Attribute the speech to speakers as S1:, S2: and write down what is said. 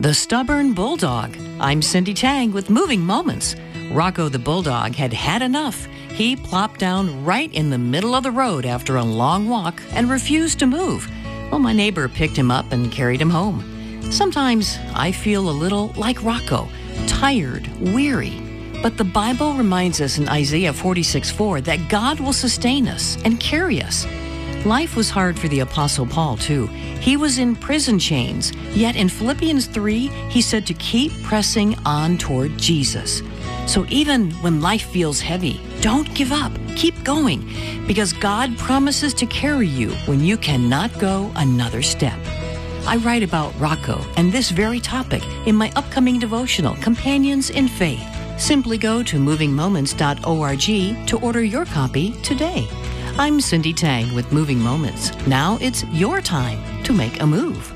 S1: The Stubborn Bulldog. I'm Cindy Tang with Moving Moments. Rocco the Bulldog had had enough. He plopped down right in the middle of the road after a long walk and refused to move. Well, my neighbor picked him up and carried him home. Sometimes I feel a little like Rocco, tired, weary. But the Bible reminds us in Isaiah 46:4 that God will sustain us and carry us. Life was hard for the Apostle Paul, too. He was in prison chains, yet in Philippians 3, he said to keep pressing on toward Jesus. So even when life feels heavy, don't give up. Keep going, because God promises to carry you when you cannot go another step. I write about Rocco and this very topic in my upcoming devotional, Companions in Faith. Simply go to movingmoments.org to order your copy today. I'm Cindy Tang with Moving Moments. Now it's your time to make a move.